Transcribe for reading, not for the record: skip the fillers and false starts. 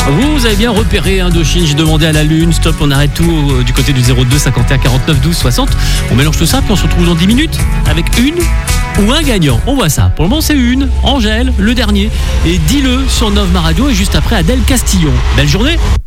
Vous avez bien repéré Indochine, j'ai demandé à la lune, stop, on arrête tout du côté du 02 51 49 12 60. On mélange tout ça, puis on se retrouve dans 10 minutes avec une ou un gagnant. On voit ça. Pour le moment, c'est une. Angèle, le dernier. Et dis-le sur Nov Ma Radio et juste après Adèle Castillon. Belle journée!